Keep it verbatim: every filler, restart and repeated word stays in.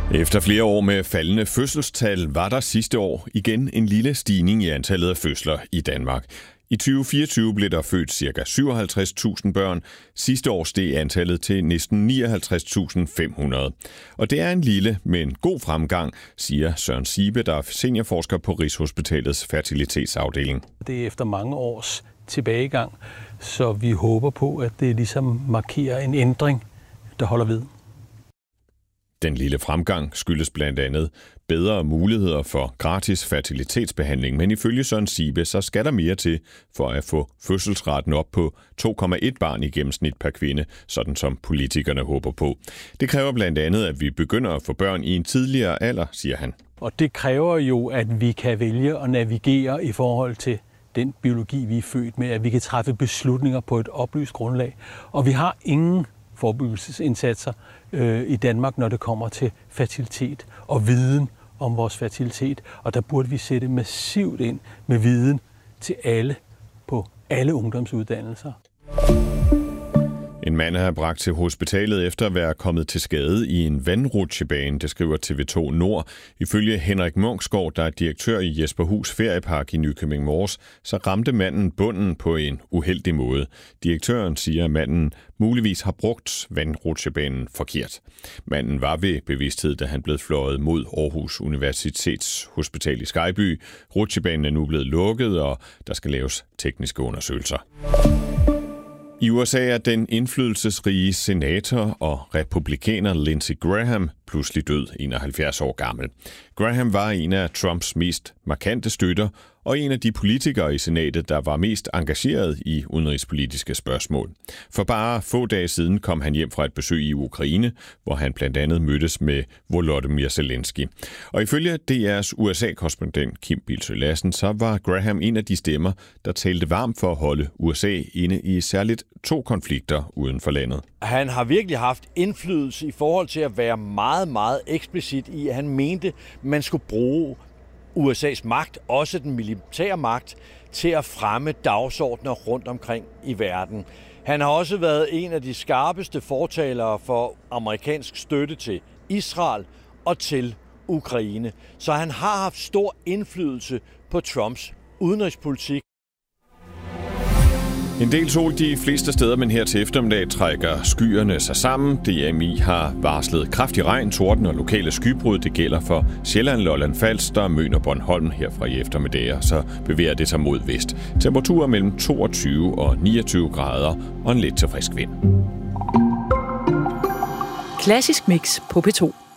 Efter flere år med faldende fødselstal var der sidste år igen en lille stigning i antallet af fødsler i Danmark. I tyve fireogtyve blev der født ca. syvoghalvtreds tusind børn. Sidste år steg antallet til næsten nioghalvtreds tusind fem hundrede. Og det er en lille, men god fremgang, siger Søren Ziebe, der er seniorforsker på Rigshospitalets fertilitetsafdeling. Det er efter mange års tilbagegang, så vi håber på, at det ligesom markerer en ændring, der holder ved. Den lille fremgang skyldes blandt andet bedre muligheder for gratis fertilitetsbehandling, men ifølge Søren Ziebe, så skal der mere til for at få fødselsraten op på to komma et barn i gennemsnit per kvinde, sådan som politikerne håber på. Det kræver blandt andet, at vi begynder at få børn i en tidligere alder, siger han. Og det kræver jo, at vi kan vælge at navigere i forhold til den biologi, vi er født med, at vi kan træffe beslutninger på et oplyst grundlag. Og vi har ingen forebyggelsesindsatser øh, i Danmark, når det kommer til fertilitet og viden om vores fertilitet. Og der burde vi sætte massivt ind med viden til alle på alle ungdomsuddannelser. En mand er bragt til hospitalet efter at være kommet til skade i en vandrutsjebane, det skriver T V to Nord. Ifølge Henrik Munksgaard, der er direktør i Jesperhus Feriepark i Nykøbing Mors, så ramte manden bunden på en uheldig måde. Direktøren siger, at manden muligvis har brugt vandrutsjebanen forkert. Manden var ved bevidsthed, da han blev fløjet mod Aarhus Universitets Hospital i Skejby. Rutsjebanen er nu blevet lukket, og der skal laves tekniske undersøgelser. I U S A er den indflydelsesrige senator og republikaner Lindsey Graham pludselig død, enoghalvfjerds år gammel. Graham var en af Trumps mest markante støtter og en af de politikere i senatet, der var mest engageret i udenrigspolitiske spørgsmål. For bare få dage siden kom han hjem fra et besøg i Ukraine, hvor han blandt andet mødtes med Volodymyr Zelensky. Og ifølge D R's U S A-korrespondent Kim Bildsøe Lassen, så var Graham en af de stemmer, der talte varmt for at holde U S A inde i særligt to konflikter uden for landet. Han har virkelig haft indflydelse i forhold til at være meget, meget eksplicit i, at han mente, man skulle bruge U S A's magt, også den militære magt, til at fremme dagsordner rundt omkring i verden. Han har også været en af de skarpeste fortalere for amerikansk støtte til Israel og til Ukraine. Så han har haft stor indflydelse på Trumps udenrigspolitik. En del sol de fleste steder, men her til eftermiddag trækker skyerne sig sammen. D M I har varslet kraftig regn, torden og lokale skybrud. Det gælder for Sjælland, Lolland, Falster, Møn og Bornholm her fra i eftermiddag, og så bevæger det sig mod vest. Temperaturer mellem toogtyve og niogtyve grader og en lidt til frisk vind. Klassisk mix på P to.